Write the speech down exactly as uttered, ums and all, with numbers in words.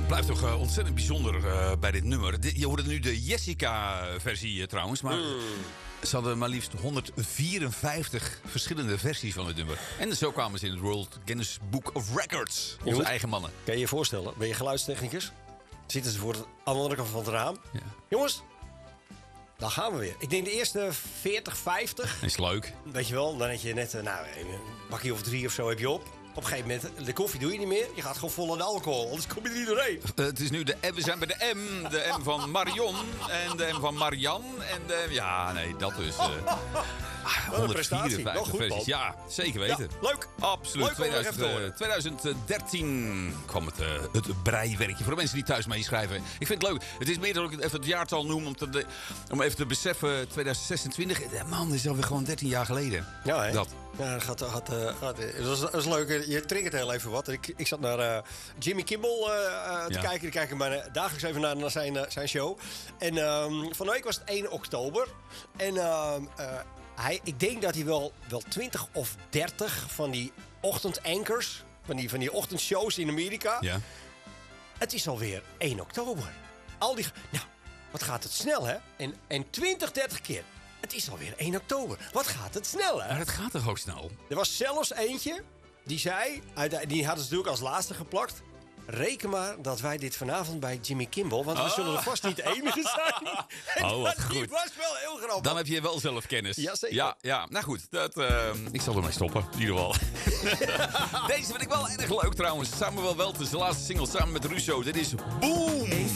blijft toch uh, ontzettend bijzonder uh, bij dit nummer. De, je hoorde nu de Jessica-versie uh, trouwens, maar mm. ze hadden maar liefst honderdvierenvijftig verschillende versies van het nummer. En zo kwamen ze in het World Guinness Book of Records. Onze eigen mannen. Kan je je voorstellen, ben je geluidstechnicus? Zitten ze voor de andere kant van het raam. Ja. Jongens, dan gaan we weer. Ik denk de eerste veertig, vijftig. Is leuk. Weet je wel, dan heb je net nou, een bakje of drie of zo heb je op. Op een gegeven moment, de koffie doe je niet meer. Je gaat gewoon vol aan de alcohol, anders kom je er niet doorheen. Uh, het is nu de M, we zijn bij de M. De M van Marion en de M van Marian. En de, ja, nee, dat dus. Uh, honderdvierenvijftig goed, versies. Ja, zeker weten. Ja, leuk. Absoluut. Leuk twintig, twintig dertien kwam het, uh, het breiwerkje. Voor de mensen die thuis meeschrijven. Ik vind het leuk. Het is meer dat ik even het jaartal noem om, te de, om even te beseffen. twintig zesentwintig. Man, dat is alweer gewoon dertien jaar geleden. Ja, hè? Dat. Ja, dat, gaat, gaat, uh, gaat, dat, is, dat is leuk. Je triggert heel even wat. Ik, ik zat naar uh, Jimmy Kimmel uh, uh, te ja. kijken. Ik kijk maar uh, dagelijks even naar, naar zijn, uh, zijn show. En um, van de week was het één oktober. En uh, uh, hij, ik denk dat hij wel, wel twintig of dertig van die ochtendankers, van die, van die ochtendshows in Amerika. Ja. Het is alweer één oktober. Al die... Nou, wat gaat het snel, hè? En, en twintig, dertig keer. Het is alweer één oktober. Wat gaat het snel, hè? Maar het gaat toch ook snel? Er was zelfs eentje die zei, die hadden ze natuurlijk als laatste geplakt. Reken maar dat wij dit vanavond bij Jimmy Kimmel, want we oh. zullen er vast niet de enige zijn. En oh, wat goed. Die was wel heel grappig. Dan heb je wel zelf kennis. Ja, zeker. Ja, ja. Nou goed, dat, uh, ik zal ermee stoppen, in ieder geval. Deze vind ik wel erg leuk trouwens. Samuel Welters, de laatste single samen met Russo. Dit is Boom!